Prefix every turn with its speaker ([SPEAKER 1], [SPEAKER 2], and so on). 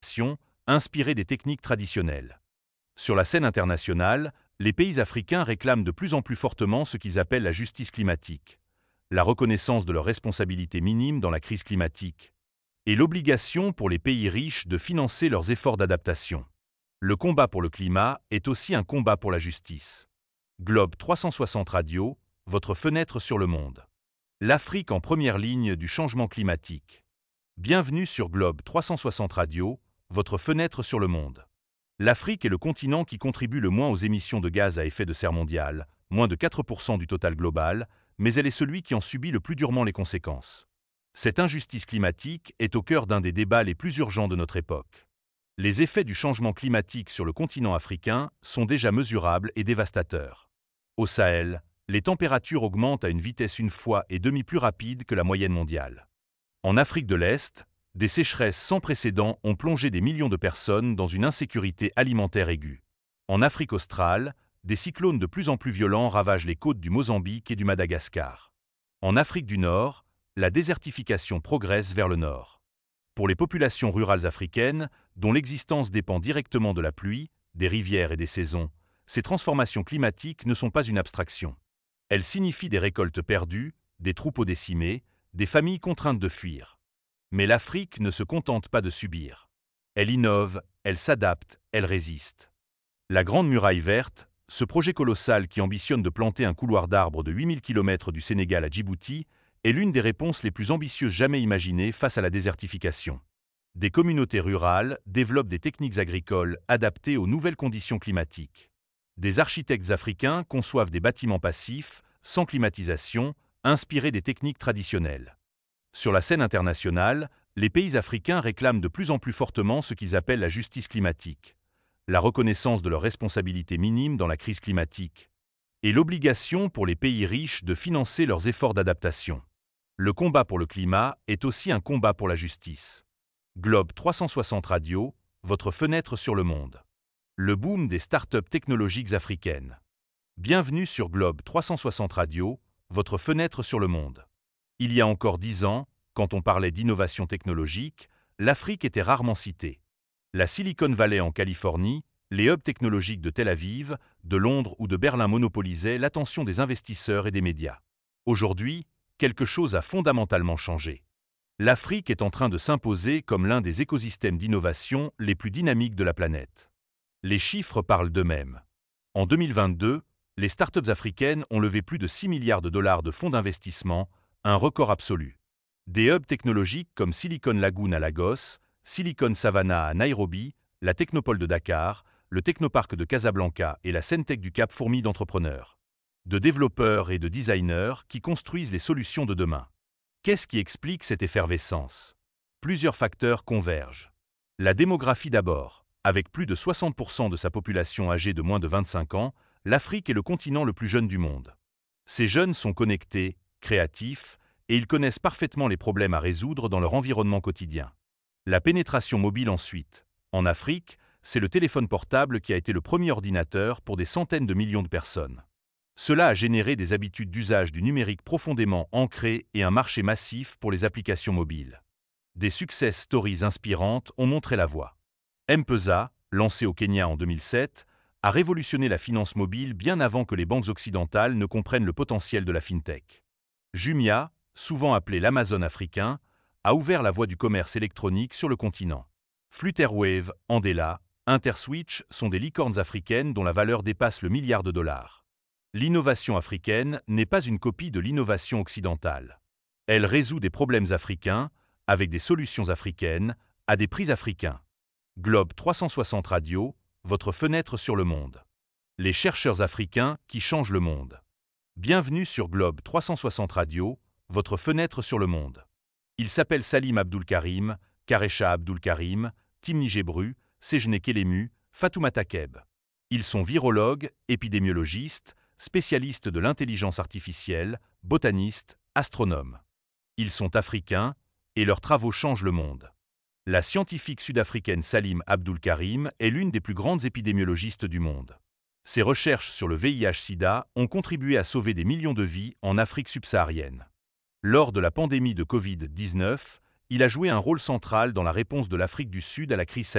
[SPEAKER 1] d'innovation, inspirés des techniques traditionnelles. Sur la scène internationale, les pays africains réclament de plus en plus fortement ce qu'ils appellent la justice climatique, la reconnaissance de leurs responsabilités minimes dans la crise climatique, et l'obligation pour les pays riches de financer leurs efforts d'adaptation. Le combat pour le climat est aussi un combat pour la justice. Globe 360 Radio, votre fenêtre sur le monde. L'Afrique en première ligne du changement climatique. Bienvenue sur Globe 360 Radio, votre fenêtre sur le monde. L'Afrique est le continent qui contribue le moins aux émissions de gaz à effet de serre mondiales, moins de 4% du total global, mais elle est celui qui en subit le plus durement les conséquences. Cette injustice climatique est au cœur d'un des débats les plus urgents de notre époque. Les effets du changement climatique sur le continent africain sont déjà mesurables et dévastateurs. Au Sahel, les températures augmentent à une vitesse 1,5 fois plus rapide que la moyenne mondiale. En Afrique de l'Est, des sécheresses sans précédent ont plongé des millions de personnes dans une insécurité alimentaire aiguë. En Afrique australe, des cyclones de plus en plus violents ravagent les côtes du Mozambique et du Madagascar. En Afrique du Nord, la désertification progresse vers le nord. Pour les populations rurales africaines, dont l'existence dépend directement de la pluie, des rivières et des saisons, ces transformations climatiques ne sont pas une abstraction. Elles signifient des récoltes perdues, des troupeaux décimés, des familles contraintes de fuir. Mais l'Afrique ne se contente pas de subir. Elle innove, elle s'adapte, elle résiste. La Grande Muraille Verte, ce projet colossal qui ambitionne de planter un couloir d'arbres de 8000 km du Sénégal à Djibouti, est l'une des réponses les plus ambitieuses jamais imaginées face à la désertification. Des communautés rurales développent des techniques agricoles adaptées aux nouvelles conditions climatiques. Des architectes africains conçoivent des bâtiments passifs, sans climatisation, inspirés des techniques traditionnelles. Sur la scène internationale, les pays africains réclament de plus en plus fortement ce qu'ils appellent la justice climatique, la reconnaissance de leurs responsabilités minimes dans la crise climatique, et l'obligation pour les pays riches de financer leurs efforts d'adaptation. Le combat pour le climat est aussi un combat pour la justice. Globe 360 Radio, votre fenêtre sur le monde. Le boom des startups technologiques africaines. Bienvenue sur Globe 360 Radio, votre fenêtre sur le monde. Il y a encore 10 ans, quand on parlait d'innovation technologique, l'Afrique était rarement citée. La Silicon Valley en Californie, les hubs technologiques de Tel Aviv, de Londres ou de Berlin monopolisaient l'attention des investisseurs et des médias. Aujourd'hui, quelque chose a fondamentalement changé. L'Afrique est en train de s'imposer comme l'un des écosystèmes d'innovation les plus dynamiques de la planète. Les chiffres parlent d'eux-mêmes. En 2022, les startups africaines ont levé plus de 6 milliards de dollars de fonds d'investissement, un record absolu. Des hubs technologiques comme Silicon Lagoon à Lagos, Silicon Savannah à Nairobi, la Technopole de Dakar, le Technoparc de Casablanca et la Centech du Cap fourmillent d'entrepreneurs, de développeurs et de designers qui construisent les solutions de demain. Qu'est-ce qui explique cette effervescence? Plusieurs facteurs convergent. La démographie d'abord. Avec plus de 60% de sa population âgée de moins de 25 ans, l'Afrique est le continent le plus jeune du monde. Ces jeunes sont connectés, créatifs, et ils connaissent parfaitement les problèmes à résoudre dans leur environnement quotidien. La pénétration mobile ensuite. En Afrique, c'est le téléphone portable qui a été le premier ordinateur pour des centaines de millions de personnes. Cela a généré des habitudes d'usage du numérique profondément ancrées et un marché massif pour les applications mobiles. Des success stories inspirantes ont montré la voie. M-Pesa, lancé au Kenya en 2007, a révolutionné la finance mobile bien avant que les banques occidentales ne comprennent le potentiel de la fintech. Jumia, souvent appelé l'Amazon africain, a ouvert la voie du commerce électronique sur le continent. Flutterwave, Andela, Interswitch sont des licornes africaines dont la valeur dépasse le milliard de dollars. L'innovation africaine n'est pas une copie de l'innovation occidentale. Elle résout des problèmes africains, avec des solutions africaines, à des prix africains. Globe 360 Radio, votre fenêtre sur le monde. Les chercheurs africains qui changent le monde. Bienvenue sur Globe 360 Radio, votre fenêtre sur le monde. Ils s'appellent Salim Abdul Karim, Karesha Abdul Karim, Timni Gebru, Sejne Kelemu, Fatoumata Keb. Ils sont virologues, épidémiologistes, spécialistes de l'intelligence artificielle, botanistes, astronomes. Ils sont africains et leurs travaux changent le monde. La scientifique sud-africaine Salim Abdul Karim est l'une des plus grandes épidémiologistes du monde. Ses recherches sur le VIH-Sida ont contribué à sauver des millions de vies en Afrique subsaharienne. Lors de la pandémie de Covid-19, il a joué un rôle central dans la réponse de l'Afrique du Sud à la crise sanitaire.